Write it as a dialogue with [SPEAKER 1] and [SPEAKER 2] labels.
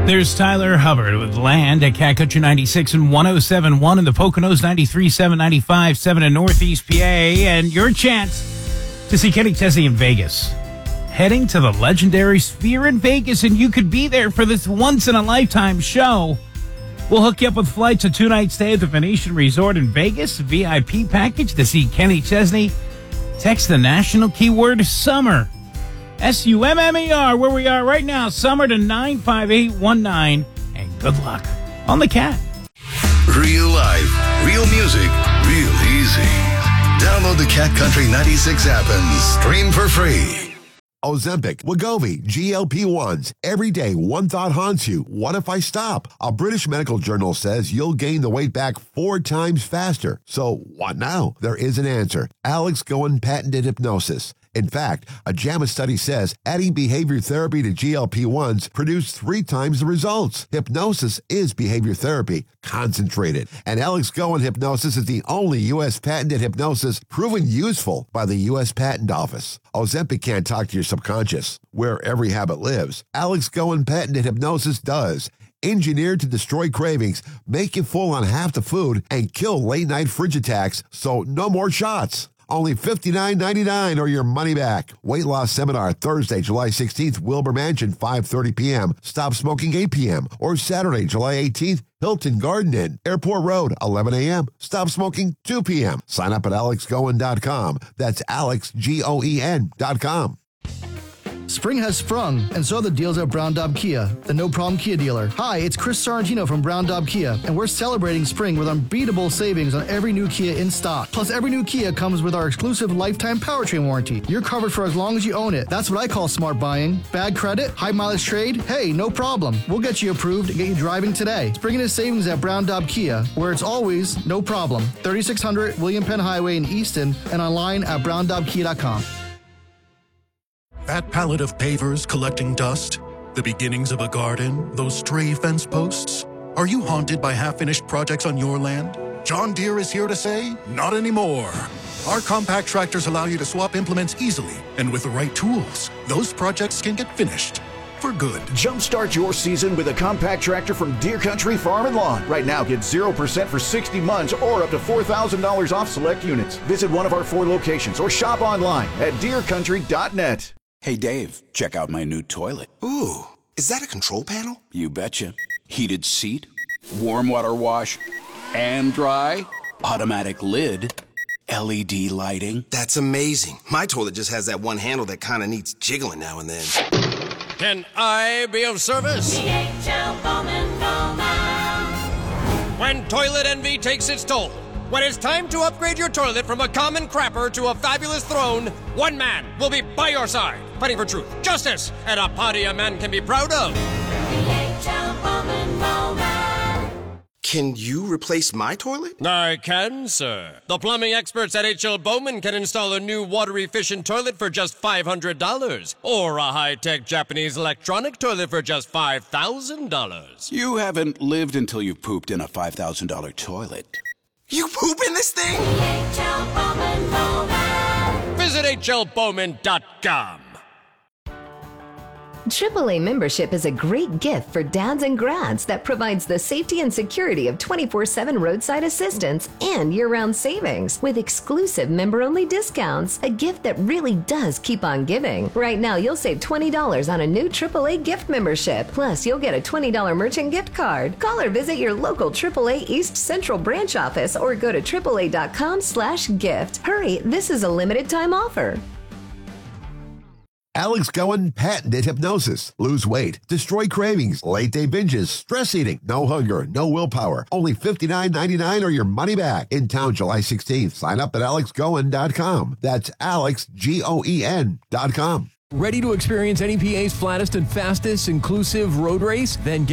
[SPEAKER 1] There's Tyler Hubbard with Land at Cat Country 96 and 107.1 in the Poconos, 93.7, 95.7 in Northeast PA, and your chance to see Kenny Chesney in Vegas. Heading to the legendary Sphere in Vegas, and you could be there for this once-in-a-lifetime show. We'll hook you up with flights, a two-night stay at the Venetian Resort in Vegas, VIP package to see Kenny Chesney. Text the national keyword SUMMER. SUMMER, where we are right now, summer to 95819, and good luck on the Cat.
[SPEAKER 2] Real life, real music, real easy. Download the Cat Country 96 app and stream for free.
[SPEAKER 3] Ozempic, Wegovy, GLP-1s. Every day, one thought haunts you. What if I stop? A British medical journal says you'll gain the weight back 4 times faster. So what now? There is an answer. Alex Goen patented hypnosis. In fact, a JAMA study says adding behavior therapy to GLP-1s produced 3 times the results. Hypnosis is behavior therapy, concentrated. And Alex Goen hypnosis is the only U.S. patented hypnosis proven useful by the U.S. Patent Office. Ozempic can't talk to your subconscious, where every habit lives. Alex Goen patented hypnosis does. Engineered to destroy cravings, make you full on half the food, and kill late-night fridge attacks, so no more shots. Only $59.99 or your money back. Weight loss seminar Thursday, July 16th, Wilbur Mansion, 5:30 p.m. Stop smoking 8 p.m. Or Saturday, July 18th, Hilton Garden Inn, Airport Road, 11 a.m. Stop smoking 2 p.m. Sign up at alexgoen.com. That's alexgoen.com.
[SPEAKER 4] Spring has sprung, and so the deals at Brown Daub Kia, the no-problem Kia dealer. Hi, it's Chris Sorrentino from Brown Daub Kia, and we're celebrating spring with unbeatable savings on every new Kia in stock. Plus, every new Kia comes with our exclusive lifetime powertrain warranty. You're covered for as long as you own it. That's what I call smart buying. Bad credit? High mileage trade? Hey, no problem. We'll get you approved and get you driving today. Spring is savings at Brown Daub Kia, where it's always no problem. 3600 William Penn Highway in Easton, and online at browndaubkia.com.
[SPEAKER 5] That pallet of pavers collecting dust? The beginnings of a garden? Those stray fence posts? Are you haunted by half-finished projects on your land? John Deere is here to say, not anymore. Our compact tractors allow you to swap implements easily, and with the right tools, those projects can get finished. For good.
[SPEAKER 6] Jumpstart your season with a compact tractor from Deere Country Farm and Lawn. Right now, get 0% for 60 months or up to $4,000 off select units. Visit one of our 4 locations or shop online at deerecountry.net.
[SPEAKER 7] Hey, Dave, check out my new toilet.
[SPEAKER 8] Ooh, is that a control panel?
[SPEAKER 7] You betcha. Heated seat, warm water wash, and dry, automatic lid, LED lighting.
[SPEAKER 8] That's amazing. My toilet just has that one handle that kind of needs jiggling now and then.
[SPEAKER 9] Can I be of service?
[SPEAKER 10] DHL Bowman Bowman.
[SPEAKER 9] When toilet envy takes its toll, when it's time to upgrade your toilet from a common crapper to a fabulous throne, one man will be by your side, fighting for truth, justice, and a party a man can be proud of.
[SPEAKER 10] DHL Bowman Bowman.
[SPEAKER 8] Can you replace my toilet?
[SPEAKER 9] I can, sir. The plumbing experts at H.L. Bowman can install a new water-efficient toilet for just $500, or a high-tech Japanese electronic toilet for just $5,000.
[SPEAKER 7] You haven't lived until you've pooped in a $5,000 toilet.
[SPEAKER 8] You poop in this thing?
[SPEAKER 10] DHL Bowman Bowman.
[SPEAKER 9] Visit hlbowman.com.
[SPEAKER 11] AAA membership is a great gift for dads and grads that provides the safety and security of 24/7 roadside assistance and year-round savings with exclusive member-only discounts, a gift that really does keep on giving. Right now, you'll save $20 on a new AAA gift membership. Plus, you'll get a $20 merchant gift card. Call or visit your local AAA East Central branch office or go to AAA.com/gift. Hurry, this is a limited time offer.
[SPEAKER 3] Alex Goen patented hypnosis. Lose weight, destroy cravings, late-day binges, stress eating, no hunger, no willpower. Only $59.99 or your money back. In town July 16th. Sign up at alexgoen.com. That's alexgoen.com.
[SPEAKER 12] Ready to experience NEPA's flattest and fastest inclusive road race? Then get